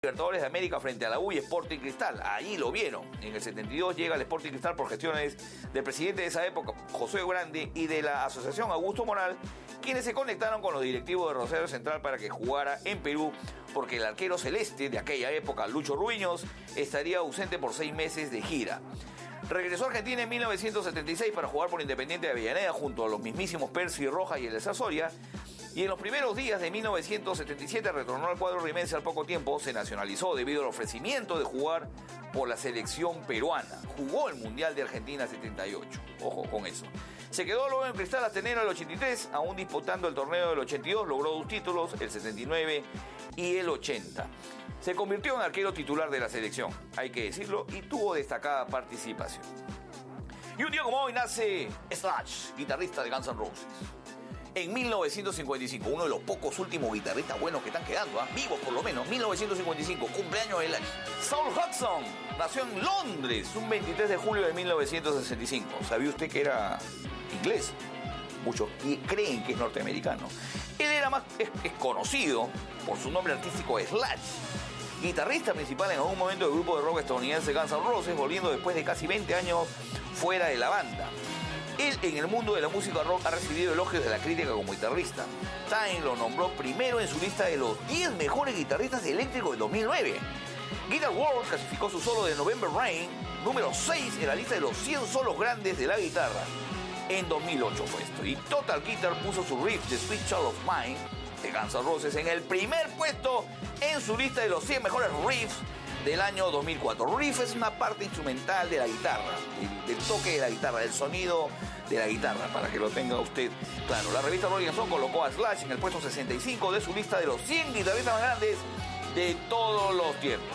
Libertadores de América frente a la U y Sporting Cristal. Ahí lo vieron. En el 72 llega el Sporting Cristal por gestiones del presidente de esa época, José Grande, y de la Asociación Augusto Moral, quienes se conectaron con los directivos de Rosario Central para que jugara en Perú, porque el arquero celeste de aquella época, Lucho Ruiños, estaría ausente por 6 meses de gira. Regresó a Argentina en 1976 para jugar por Independiente de Avellaneda junto a los mismísimos Percy Rojas y Eliezer Soria. Y en los primeros días de 1977 retornó al cuadro rimense al poco tiempo, se nacionalizó debido al ofrecimiento de jugar por la selección peruana. Jugó el Mundial de Argentina 78, ojo con eso. Se quedó luego en Cristal hasta enero del 83, aún disputando el torneo del 82, logró 2 títulos, el 79 y el 80. Se convirtió en arquero titular de la selección, hay que decirlo, y tuvo destacada participación. Y un día como hoy nace Slash, guitarrista de Guns N' Roses. En 1955, uno de los pocos últimos guitarristas buenos que están quedando, vivos por lo menos, 1955, cumpleaños de Slash. Saul Hudson nació en Londres un 23 de julio de 1965. ¿Sabía usted que era inglés? Muchos creen que es norteamericano. Él era es conocido por su nombre artístico Slash. Guitarrista principal en algún momento del grupo de rock estadounidense Guns N' Roses, volviendo después de casi 20 años fuera de la banda. Él en el mundo de la música rock ha recibido elogios de la crítica como guitarrista. Time lo nombró primero en su lista de los 10 mejores guitarristas eléctricos del 2009. Guitar World clasificó su solo de November Rain, número 6 en la lista de los 100 solos grandes de la guitarra. En 2008 fue esto. Y Total Guitar puso su riff de Sweet Child of Mine de Guns N' Roses en el primer puesto en su lista de los 100 mejores riffs del año 2004. Riff es una parte instrumental de la guitarra, del toque de la guitarra, del sonido de la guitarra, para que lo tenga usted claro. La revista Rolling Stone colocó a Slash en el puesto 65 de su lista de los 100 guitarristas más grandes de todos los tiempos.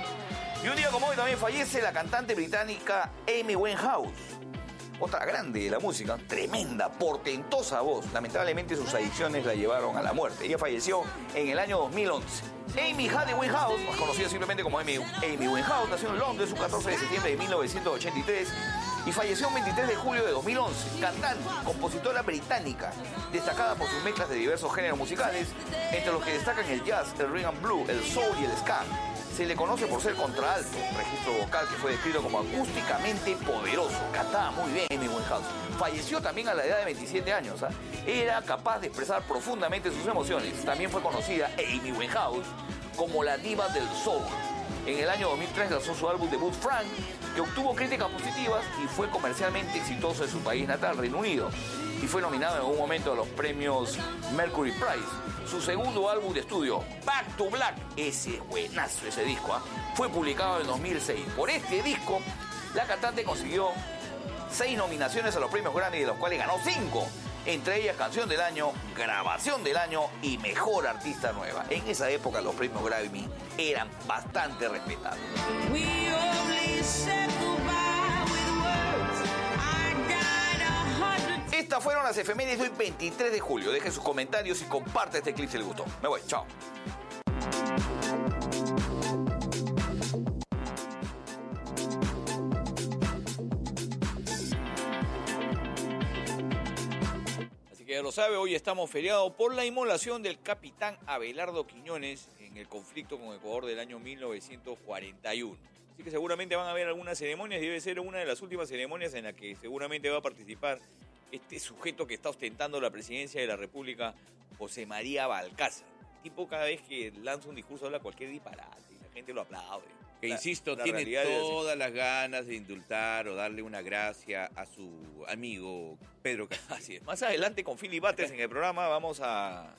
Y un día como hoy también fallece la cantante británica Amy Winehouse, otra grande de la música, tremenda, portentosa voz. Lamentablemente sus adicciones la llevaron a la muerte. Ella falleció en el año 2011. Amy Hadley Winehouse, más conocida simplemente como Amy Winehouse, nació en Londres un 14 de septiembre de 1983 y falleció el 23 de julio de 2011. Cantante, compositora británica, destacada por sus mezclas de diversos géneros musicales, entre los que destacan el jazz, el rhythm and blues, el soul y el ska. Se le conoce por ser contralto, registro vocal que fue descrito como acústicamente poderoso. Cantaba muy bien Amy Winehouse. Falleció también a la edad de 27 años. Era capaz de expresar profundamente sus emociones. También fue conocida Amy Winehouse como la diva del soul. En el año 2003 lanzó su álbum debut Frank, que obtuvo críticas positivas y fue comercialmente exitoso en su país natal, Reino Unido. Y fue nominado en algún momento a los premios Mercury Prize. Su segundo álbum de estudio, Back to Black, ese buenazo ese disco, fue publicado en 2006. Por este disco, la cantante consiguió 6 nominaciones a los premios Grammy, de los cuales ganó 5. Entre ellas Canción del Año, Grabación del Año y Mejor Artista Nueva. En esa época los premios Grammy eran bastante respetados. Estas fueron las efemérides de hoy, 23 de julio. Dejen sus comentarios y comparte este clip si les gustó. Me voy, chao. Así que ya lo sabe, hoy estamos feriados por la inmolación del capitán Abelardo Quiñones en el conflicto con Ecuador del año 1941. Así que seguramente van a haber algunas ceremonias y debe ser una de las últimas ceremonias en la que seguramente va a participar este sujeto que está ostentando la presidencia de la República, José María Balcázar. El tipo cada vez que lanza un discurso habla cualquier disparate y la gente lo aplaude. Que insisto, tiene todas las ganas de indultar o darle una gracia a su amigo Pedro Castillo. Así es. Más adelante con Philip Bates en el programa vamos a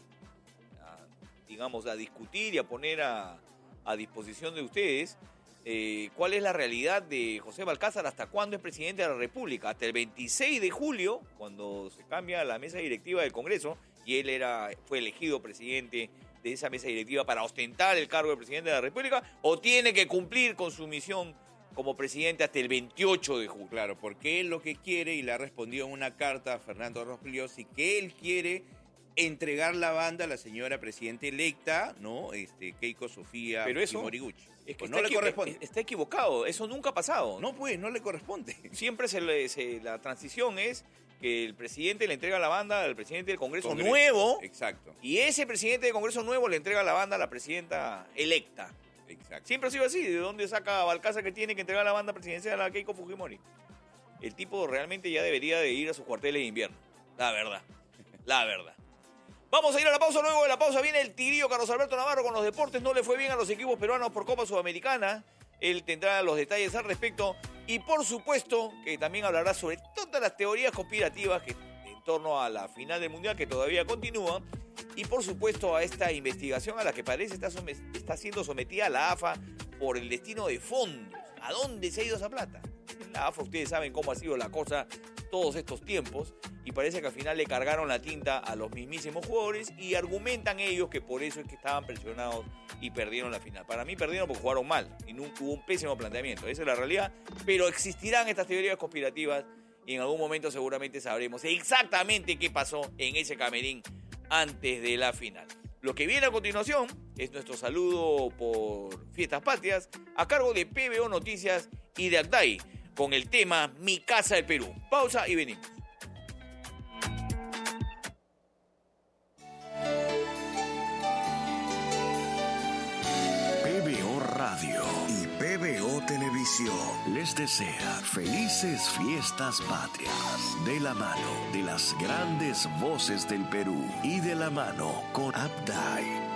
discutir y a poner a disposición de ustedes cuál es la realidad de José Balcázar, hasta cuándo es presidente de la República. Hasta el 26 de julio, cuando se cambia la mesa directiva del Congreso, y él fue elegido presidente de esa mesa directiva para ostentar el cargo de presidente de la República, o tiene que cumplir con su misión como presidente hasta el 28 de julio. Claro, porque él lo que quiere, y le ha respondido en una carta a Fernando Rospigliosi, que él quiere entregar la banda a la señora presidenta electa, ¿no? Keiko Sofía Moriguchi. Es que pues no le corresponde. Está equivocado, eso nunca ha pasado. No, pues, no le corresponde. Siempre la transición es que el presidente le entrega la banda al presidente del Congreso nuevo. Exacto. Y ese presidente del Congreso nuevo le entrega la banda a la presidenta electa. Exacto. Siempre ha sido así. ¿De dónde saca Balcázar que tiene que entregar la banda presidencial a Keiko Fujimori? El tipo realmente ya debería de ir a sus cuarteles de invierno. La verdad. La verdad. Vamos a ir a la pausa. Luego de la pausa viene el tigrillo Carlos Alberto Navarro con los deportes. No le fue bien a los equipos peruanos por Copa Sudamericana. Él tendrá los detalles al respecto. Y por supuesto que también hablará sobre todas las teorías conspirativas que en torno a la final del Mundial que todavía continúa. Y por supuesto a esta investigación a la que parece está siendo sometida la AFA por el destino de fondos. ¿A dónde se ha ido esa plata? En la AFA ustedes saben cómo ha sido la cosa todos estos tiempos y parece que al final le cargaron la tinta a los mismísimos jugadores y argumentan ellos que por eso es que estaban presionados y perdieron la final. Para mí perdieron porque jugaron mal y nunca hubo un pésimo planteamiento. Esa es la realidad, pero existirán estas teorías conspirativas y en algún momento seguramente sabremos exactamente qué pasó en ese camerín antes de la final. Lo que viene a continuación es nuestro saludo por Fiestas Patrias a cargo de PBO Noticias y de Acday con el tema Mi Casa del Perú. Pausa y venimos. PBO Radio y PBO Televisión les desea felices Fiestas Patrias de la mano de las grandes voces del Perú y de la mano con Abdai.